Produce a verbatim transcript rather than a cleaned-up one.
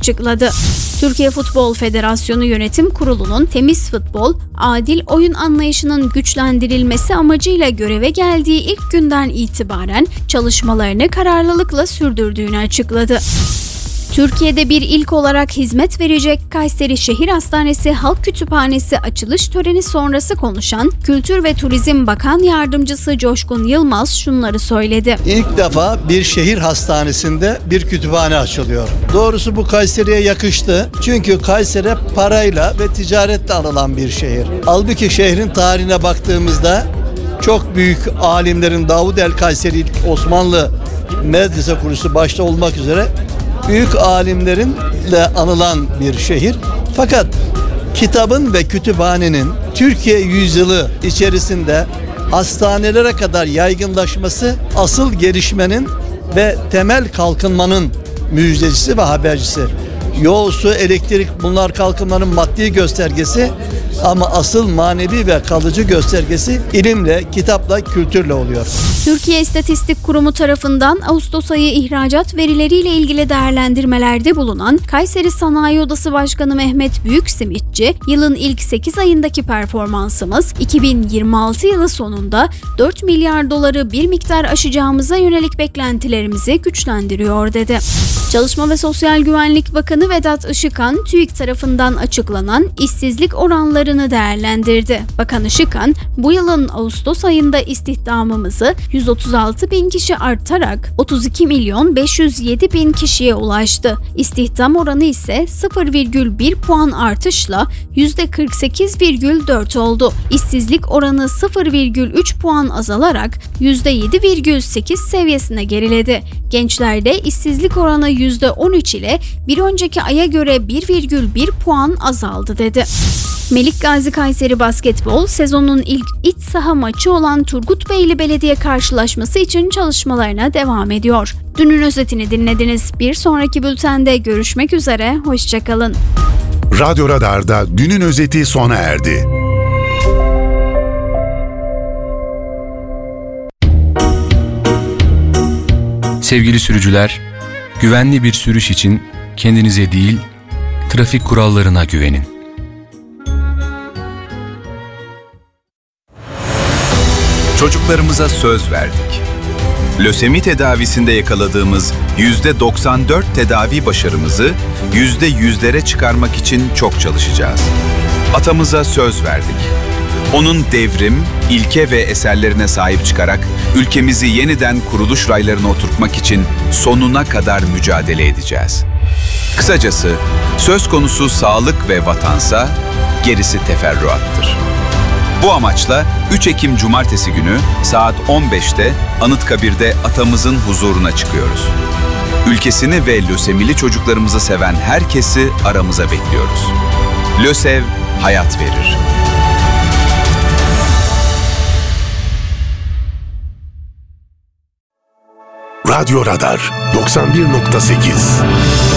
açıkladı. Türkiye Futbol Federasyonu Yönetim Kurulu'nun temiz futbol, adil oyun anlayışının güçlendirilmesi amacıyla göreve geldiği ilk günden itibaren çalışmalarını kararlılıkla sürdürdüğünü açıkladı. Türkiye'de bir ilk olarak hizmet verecek Kayseri Şehir Hastanesi Halk Kütüphanesi açılış töreni sonrası konuşan Kültür ve Turizm Bakan Yardımcısı Coşkun Yılmaz şunları söyledi. İlk defa bir şehir hastanesinde bir kütüphane açılıyor. Doğrusu bu Kayseri'ye yakıştı. Çünkü Kayseri parayla ve ticaretle anılan bir şehir. Halbuki şehrin tarihine baktığımızda çok büyük alimlerin Davud el Kayseri Osmanlı Medrese Kurusu başta olmak üzere büyük alimlerinle anılan bir şehir. Fakat kitabın ve kütüphanenin Türkiye yüzyılı içerisinde hastanelere kadar yaygınlaşması asıl gelişmenin ve temel kalkınmanın müjdecisi ve habercisi. Yol, su, elektrik bunlar kalkınmanın maddi göstergesi ama asıl manevi ve kalıcı göstergesi ilimle, kitapla, kültürle oluyor. Türkiye İstatistik Kurumu tarafından Ağustos ayı ihracat verileriyle ilgili değerlendirmelerde bulunan Kayseri Sanayi Odası Başkanı Mehmet Büyüksimitçi, yılın ilk sekiz ayındaki performansımız iki bin yirmi altı yılı sonunda dört milyar doları bir miktar aşacağımıza yönelik beklentilerimizi güçlendiriyor dedi. Çalışma ve Sosyal Güvenlik Bakanı Vedat Işıkhan, TÜİK tarafından açıklanan işsizlik oranlarını değerlendirdi. Bakan Işıkhan, bu yılın Ağustos ayında istihdamımızı yüz otuz altı bin kişi artarak otuz iki milyon beş yüz yedi bin kişiye ulaştı. İstihdam oranı ise sıfır virgül bir puan artışla yüzde kırk sekiz virgül dört oldu. İşsizlik oranı sıfır virgül üç puan azalarak yüzde yedi virgül sekiz seviyesine geriledi. Gençlerde işsizlik oranı yüzde on üç ile bir önceki aya göre bir virgül bir puan azaldı dedi. Melik Gazi Kayseri Basketbol sezonun ilk iç saha maçı olan Turgutbeyli Belediye karşılaşması için çalışmalarına devam ediyor. Dünün özetini dinlediniz. Bir sonraki bültende görüşmek üzere. Hoşçakalın. Radyo Radar'da günün özeti sona erdi. Sevgili sürücüler, güvenli bir sürüş için kendinize değil, trafik kurallarına güvenin. Çocuklarımıza söz verdik. Lösemi tedavisinde yakaladığımız yüzde doksan dört tedavi başarımızı yüzde yüzlere çıkarmak için çok çalışacağız. Atamıza söz verdik. Onun devrim, ilke ve eserlerine sahip çıkarak ülkemizi yeniden kuruluş raylarına oturtmak için sonuna kadar mücadele edeceğiz. Kısacası söz konusu sağlık ve vatansa gerisi teferruattır. Bu amaçla üç Ekim Cumartesi günü saat on beşte Anıtkabir'de atamızın huzuruna çıkıyoruz. Ülkesini ve lösemili çocuklarımızı seven herkesi aramıza bekliyoruz. LÖSEV hayat verir. Radyo Radar doksan bir nokta sekiz